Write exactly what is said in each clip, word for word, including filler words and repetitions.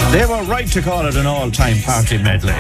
They were right to call it an all-time party medley.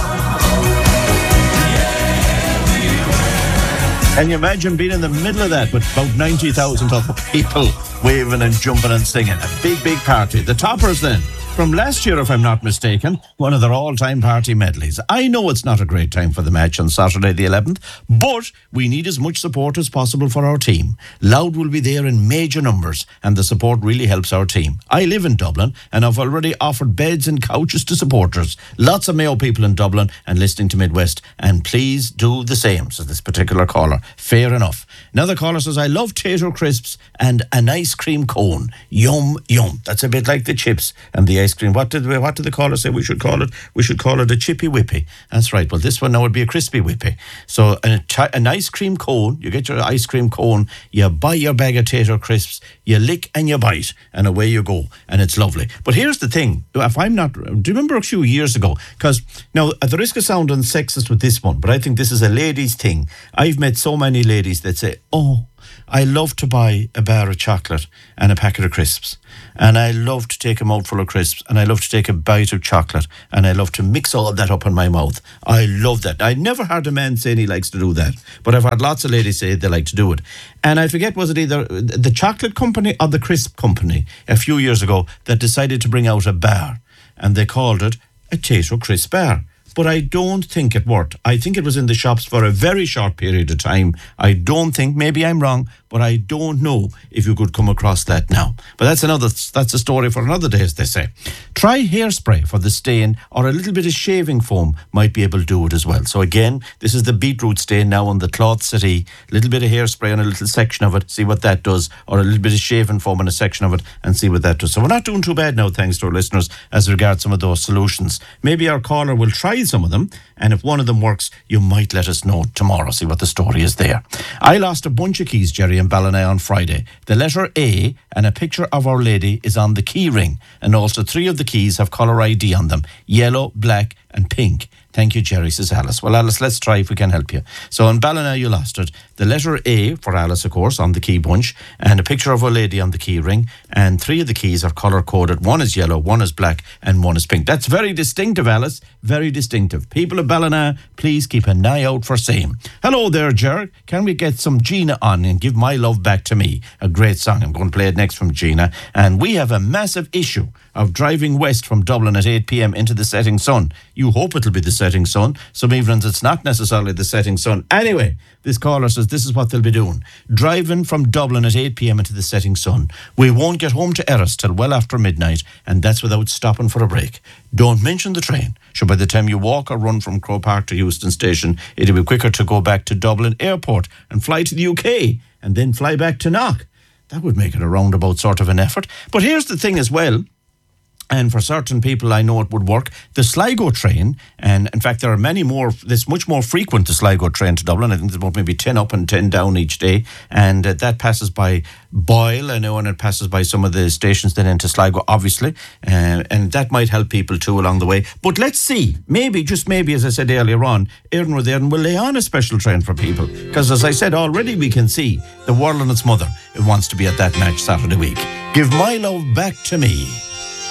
Can you imagine being in the middle of that with about ninety thousand other people waving and jumping and singing? A big, big party. The Toppers then, from last year, if I'm not mistaken, one of their all-time party medleys. I know it's not a great time for the match on Saturday the eleventh, but we need as much support as possible for our team. Loud will be there in major numbers, and the support really helps our team. I live in Dublin, and I've already offered beds and couches to supporters. Lots of Mayo people in Dublin and listening to Midwest, and please do the same, says this particular caller. Fair enough. Another caller says, I love tater crisps and an ice cream cone. Yum, yum. That's a bit like the chips and the ice cream. What did we, what did the caller say we should call it? We should call it a chippy whippy. That's right. Well, this one now would be a crispy whippy. So an, an ice cream cone, you get your ice cream cone, you buy your bag of tater crisps, you lick and you bite, and away you go. And it's lovely. But here's the thing. If I'm not, do you remember a few years ago? Because now, at the risk of sounding sexist with this one, but I think this is a ladies' thing. I've met so many ladies that say, oh, I love to buy a bar of chocolate and a packet of crisps. And I love to take a mouthful of crisps, and I love to take a bite of chocolate, and I love to mix all of that up in my mouth. I love that. I never heard a man saying he likes to do that, but I've heard lots of ladies say they like to do it. And I forget, was it either the chocolate company or the crisp company a few years ago that decided to bring out a bar, and they called it a tater crisp bar. But I don't think it worked. I think it was in the shops for a very short period of time. I don't think, maybe I'm wrong, but I don't know if you could come across that now. But that's another, that's a story for another day, as they say. Try hairspray for the stain, or a little bit of shaving foam might be able to do it as well. So again, this is the beetroot stain now on the cloth settee. A little bit of hairspray on a little section of it, see what that does, or a little bit of shaving foam on a section of it and see what that does. So we're not doing too bad now, thanks to our listeners, as regards some of those solutions. Maybe our caller will try some of them, and if one of them works, you might let us know tomorrow, see what the story is there. I lost a bunch of keys, Jerry, in Ballina on Friday. The letter A and a picture of Our Lady is on the key ring, and also three of the keys have colour I D on them: yellow, black and pink. Thank you, Jerry, says Alice. Well, Alice, let's try if we can help you. So in Ballina, you lost it. The letter A for Alice, of course, on the key bunch, and a picture of Our Lady on the key ring, and three of the keys are colour-coded. One is yellow, one is black, and one is pink. That's very distinctive, Alice. Very distinctive. People of Ballina, please keep an eye out for same. Hello there, Ger. Can we get some Gina on and Give My Love Back to Me? A great song. I'm going to play it next from Gina. And we have a massive issue of driving west from Dublin at eight p.m. into the setting sun. You hope it'll be the setting sun. Some evenings it's not necessarily the setting sun. Anyway, this caller says this is what they'll be doing. Driving from Dublin at eight p.m. into the setting sun. We won't get home to Erris till well after midnight, and that's without stopping for a break. Don't mention the train. So by the time you walk or run from Croke Park to Euston Station, it'll be quicker to go back to Dublin Airport and fly to the U K and then fly back to Knock. That would make it a roundabout sort of an effort. But here's the thing as well. And for certain people, I know it would work. The Sligo train, and in fact, there are many more, it's much more frequent, the Sligo train to Dublin. I think there's about maybe ten up and ten down each day. And uh, that passes by Boyle, I know, and it passes by some of the stations then into Sligo, obviously. Uh, and that might help people too along the way. But let's see, maybe, just maybe, as I said earlier on, Éireann with Éireann will lay on a special train for people. Because as I said, already we can see the world and its mother, it wants to be at that match Saturday week. Give My Love Back to Me.